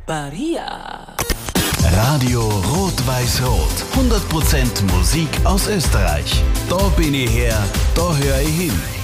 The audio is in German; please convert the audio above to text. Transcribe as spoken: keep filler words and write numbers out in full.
Maria. Radio Rot-Weiß-Rot. hundert Prozent Musik aus Österreich. Da bin ich her, da höre ich hin.